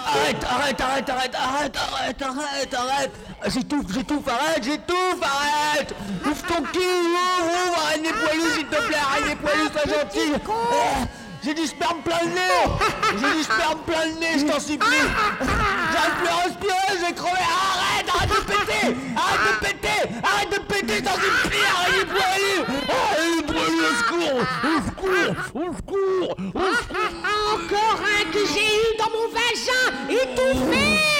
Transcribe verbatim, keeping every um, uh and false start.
Arrête, arrête, arrête, arrête, arrête, arrête, arrête, arrête. J'étouffe, j'étouffe, arrête, j'étouffe, arrête. Ouvre ton cul, ouvre, ouvre, arrête les poilus, s'il te plaît, arrête les poilus, sois gentil. Eh, J'ai du sperme plein le nez. J'ai du sperme plein le nez, je t'en supplie. J'arrive plus à respirer, je vais crever. Arrête, arrête de péter. Arrête de péter. Arrête de péter, je t'en supplie, arrête les poilus. Arrête les poilus, au secours. Au secours, au secours, au secours. Encore un que j'ai eu dans mon vagin étouffé.